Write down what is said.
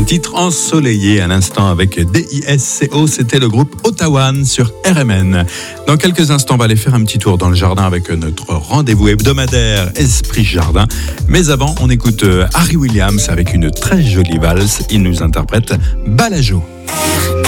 titre ensoleillé à l'instant avec DISCO, c'était le groupe Ottawan sur RMN. Dans quelques instants, on va aller faire un petit tour dans le jardin avec notre rendez-vous hebdomadaire Esprit Jardin. Mais avant, on écoute Harry Williams avec une très jolie valse. Il nous interprète Balajo.